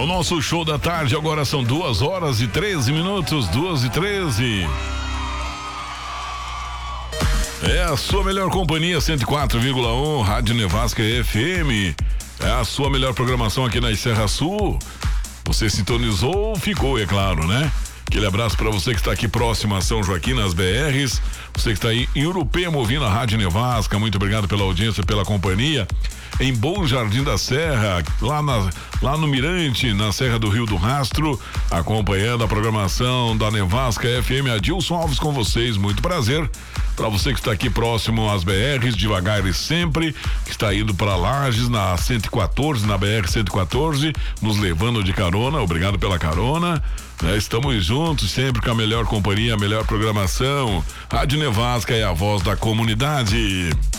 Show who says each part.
Speaker 1: nosso show da tarde agora são 2h13, 2h13. É a sua melhor companhia, 104,1 Rádio Nevasca FM. É a sua melhor programação aqui na Serra Sul. Você sintonizou, ficou, é claro, né? Aquele abraço para você que está aqui próximo a São Joaquim, nas BRs. Você que está aí em Urupema ouvindo a Rádio Nevasca, muito obrigado pela audiência, pela companhia. Em Bom Jardim da Serra, lá no Mirante, na Serra do Rio do Rastro, acompanhando a programação da Nevasca FM. Adilson Alves com vocês, muito prazer. Para você que está aqui próximo às BRs, devagar e sempre, que está indo para Lages, na 114, na BR 114, nos levando de carona, obrigado pela carona. Estamos juntos sempre com a melhor companhia, a melhor programação. Rádio Nevasca é a voz da comunidade.